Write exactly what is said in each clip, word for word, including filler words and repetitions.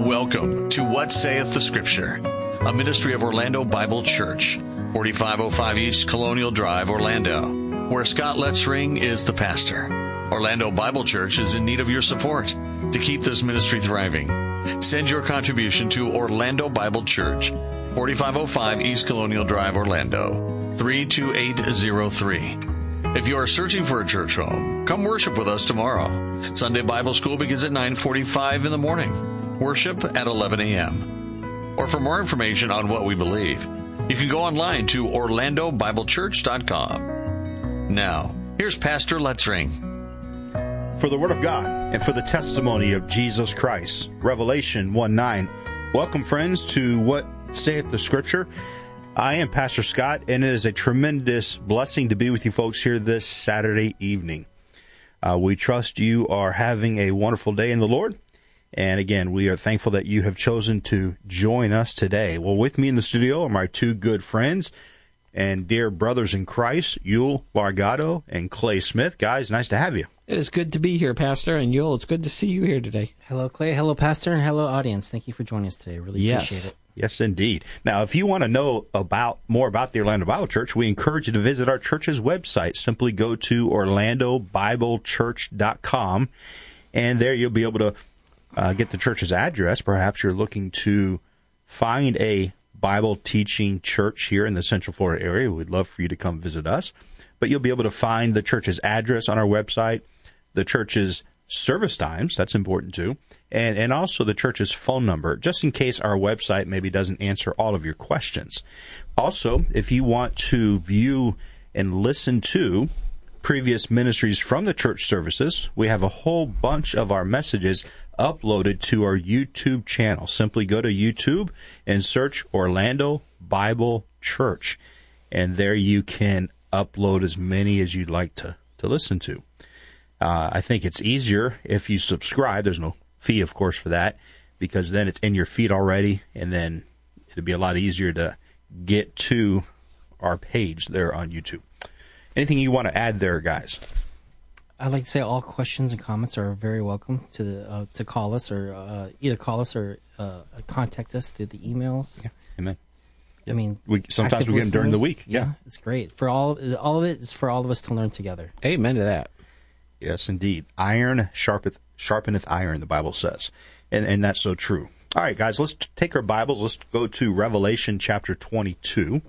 Welcome to What Saith the Scripture, a ministry of Orlando Bible Church, forty-five oh five East Colonial Drive, Orlando, where Scott Letzring is the pastor. Orlando Bible Church is in need of your support to keep this ministry thriving. Send your contribution to Orlando Bible Church, forty-five oh five East Colonial Drive, Orlando, three two eight zero three. If you are searching for a church home, come worship with us tomorrow. Sunday Bible School begins at nine forty-five in the morning. Worship at eleven a.m. Or for more information on what we believe, you can go online to orlando bible church dot com. Now, here's Pastor Letzring. For the Word of God and for the testimony of Jesus Christ. Revelation one nine. Welcome, friends, to What Saith the Scripture. I am Pastor Scott, and it is a tremendous blessing to be with you folks here this Saturday evening. Uh, we trust you are having a wonderful day in the Lord. And again, we are thankful that you have chosen to join us today. Well, with me in the studio are my two good friends and dear brothers in Christ, Yul Largado and Clay Smith. Guys, nice to have you. It is good to be here, Pastor, and Yul, it's good to see you here today. Hello, Clay. Hello, Pastor, and hello, audience. Thank you for joining us today. Really yes. appreciate it. Yes, indeed. Now, if you want to know about more about the Orlando Bible Church, we encourage you to visit our church's website. Simply go to orlando bible church dot com, and there you'll be able to uh, get the church's address. Perhaps you're looking to find a Bible teaching church here in the Central Florida area. We'd love for you to come visit us. But you'll be able to find the church's address on our website, the church's service times, that's important too, and, and also the church's phone number, just in case our website maybe doesn't answer all of your questions. Also, if you want to view and listen to previous ministries from the church services, we have a whole bunch of our messages uploaded to our YouTube channel. Simply go to YouTube and search Orlando Bible Church, and there you can upload as many as you'd like to, to listen to. Uh, I think it's easier if you subscribe. There's no fee, of course, for that, because then it's in your feed already, and then it'll be a lot easier to get to our page there on YouTube. Anything you want to add there, guys? I'd like to say all questions and comments are very welcome to the, uh, to call us or uh, either call us or uh, contact us through the emails. Yeah. Amen. I mean, we sometimes we get them during the week. Yeah. yeah, it's great for all. All of it is for all of us to learn together. Amen to that. Yes, indeed. Iron sharpeneth, sharpeneth iron, the Bible says, and and that's so true. All right, guys, let's take our Bibles. Let's go to Revelation chapter twenty-two.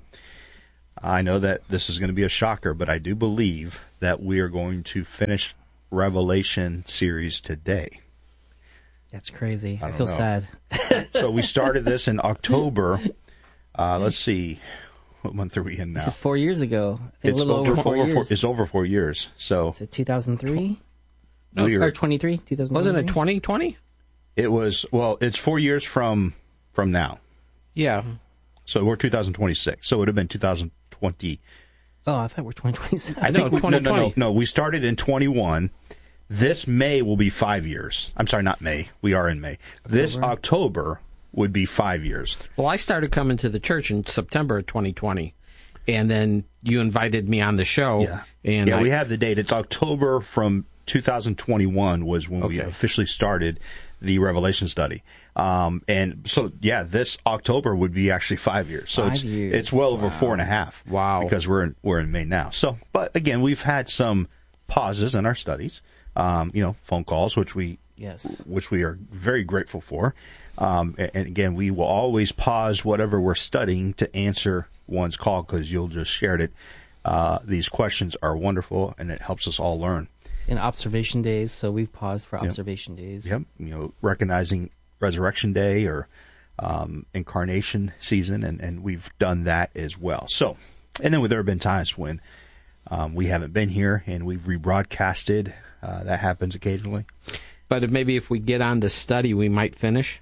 I know that this is going to be a shocker, but I do believe that we are going to finish Revelation series today. That's crazy. I, I feel know. sad. So we started this in October. Uh, let's see, what month are we in now? Is it four years ago? I think It's a little over, over four over years. four, it's over four years. So Is it two thousand three? No, Or twenty-three? two thousand Wasn't it twenty twenty? it was, well, it's four years from from now. Yeah. So we're two thousand twenty-six. So it would have been two thousand twenty. Oh, I thought we're twenty twenty-seven. I think No, we, no, no, no, twenty twenty. no. We started in twenty-one. This May will be five years. I'm sorry, not May. We are in May. This October would be five years. Well, I started coming to the church in September of twenty twenty, and then you invited me on the show. Yeah. And yeah, I, we have the date. It's October from two thousand twenty-one was when we Okay. officially started the Revelation study. Um, and so, yeah, this October would be actually five years. So Five it's years. it's well over four and a half. Wow. Because we're in, we're in May now. So, but again, we've had some pauses in our studies. Um, you know, phone calls, which we Yes. which we are very grateful for. Um, and, and again, we will always pause whatever we're studying to answer one's call, because you'll just shared it. Uh, these questions are wonderful, and it helps us all learn. In observation days, so we've paused for observation days. Yep, you know, recognizing Resurrection Day or um, Incarnation season, and, and we've done that as well. So, and then there have been times when um, we haven't been here and we've rebroadcasted. Uh, that happens occasionally. But if maybe if we get on to study, we might finish.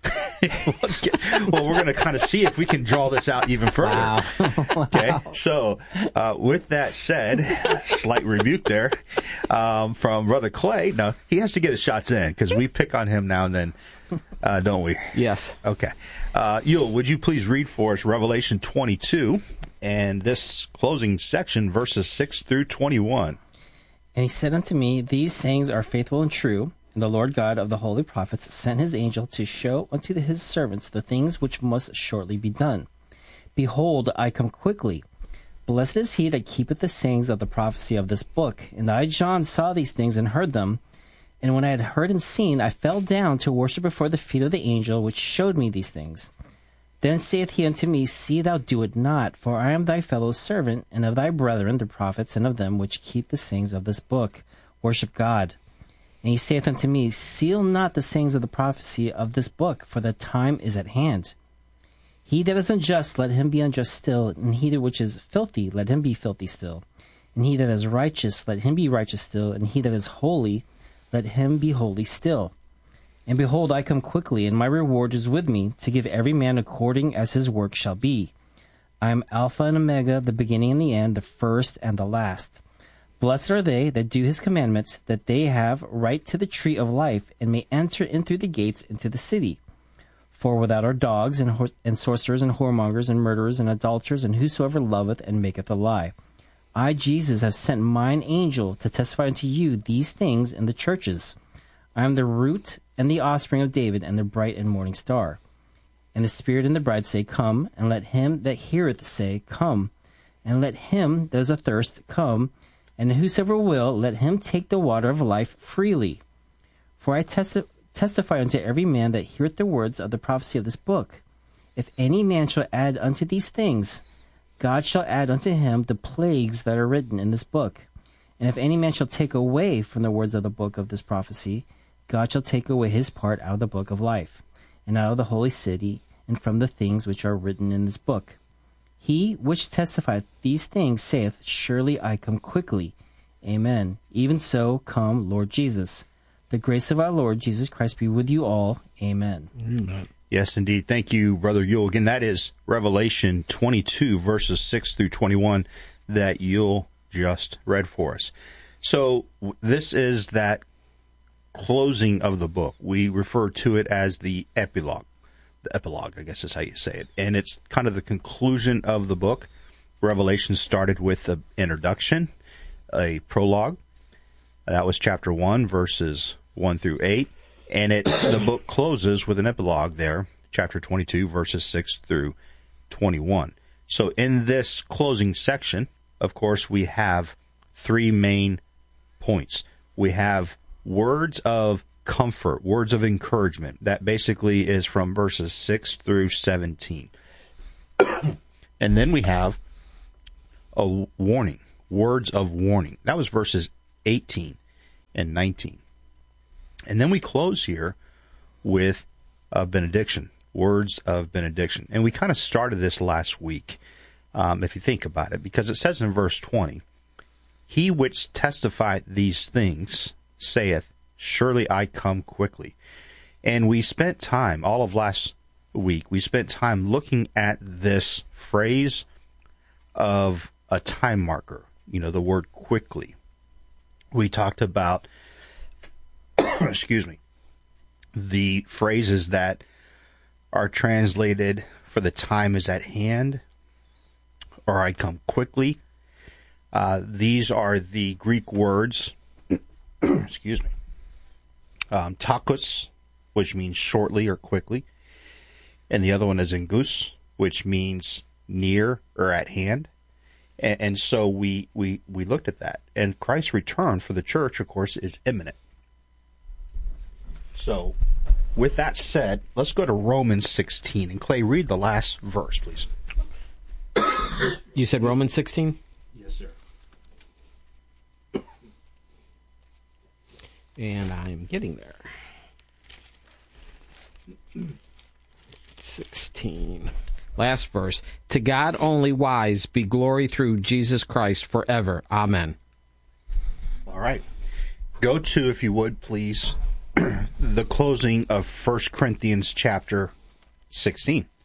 Well, we're going to kind of see if we can draw this out even further. Wow. Okay, so uh, with that said, slight rebuke there um, from Brother Clay. Now, he has to get his shots in because we pick on him now and then, uh, don't we? Yes. Okay. Uh, Yul, would you please read for us Revelation twenty-two and this closing section, verses six through twenty-one? And he said unto me, These sayings are faithful and true. And the Lord God of the holy prophets sent his angel to show unto his servants the things which must shortly be done. Behold, I come quickly. Blessed is he that keepeth the sayings of the prophecy of this book. And I, John, saw these things and heard them. And when I had heard and seen, I fell down to worship before the feet of the angel which showed me these things. Then saith he unto me, See thou do it not, for I am thy fellow servant, and of thy brethren the prophets, and of them which keep the sayings of this book. Worship God. And he saith unto me, Seal not the sayings of the prophecy of this book, for the time is at hand. He that is unjust, let him be unjust still, and he that which is filthy, let him be filthy still. And he that is righteous, let him be righteous still, and he that is holy, let him be holy still. And behold, I come quickly, and my reward is with me, to give every man according as his work shall be. I am Alpha and Omega, the beginning and the end, the first and the last. Blessed are they that do his commandments, that they have right to the tree of life, and may enter in through the gates into the city. For without are dogs, and, whore- and sorcerers, and whoremongers, and murderers, and adulterers, and whosoever loveth and maketh a lie. I, Jesus, have sent mine angel to testify unto you these things in the churches. I am the root and the offspring of David, and the bright and morning star. And the Spirit and the bride say, Come, and let him that heareth say, Come, and let him that is athirst come, and whosoever will, let him take the water of life freely. For I testi- testify unto every man that heareth the words of the prophecy of this book. If any man shall add unto these things, God shall add unto him the plagues that are written in this book. And if any man shall take away from the words of the book of this prophecy, God shall take away his part out of the book of life, and out of the holy city, and from the things which are written in this book. He which testifieth these things saith, Surely I come quickly. Amen. Even so, come, Lord Jesus. The grace of our Lord Jesus Christ be with you all. Amen. Amen. Yes, indeed. Thank you, Brother Yule. Again, that is Revelation twenty-two, verses six through twenty-one, that Yule just read for us. So this is that closing of the book. We refer to it as the epilogue. The epilogue, I guess is how you say it. And it's kind of the conclusion of the book. Revelation started with an introduction, a prologue. That was chapter one, verses one through eight. And it the book closes with an epilogue there, chapter twenty-two, verses six through twenty-one. So in this closing section, of course, we have three main points. We have words of comfort, words of encouragement. That basically is from verses six through seventeen. And then we have a warning, words of warning. That was verses eighteen and nineteen. And then we close here with a benediction, words of benediction. And we kind of started this last week, um, if you think about it, because it says in verse twenty, He which testifieth these things saith, Surely I come quickly. And we spent time, all of last week, we spent time looking at this phrase of a time marker, you know, the word quickly. We talked about, excuse me, the phrases that are translated for the time is at hand, or I come quickly. Uh, these are the Greek words, excuse me, um, takos, which means shortly or quickly, and the other one is engus, which means near or at hand. And, and so we, we, we looked at that. And Christ's return for the church, of course, is imminent. So, with that said, let's go to Romans sixteen. And Clay, read the last verse, please. You said Romans sixteen? Yes, sir. And I'm getting there. sixteen. Last verse. To God only wise be glory through Jesus Christ forever. Amen. All right. Go to, if you would, please, the closing of First Corinthians chapter sixteen.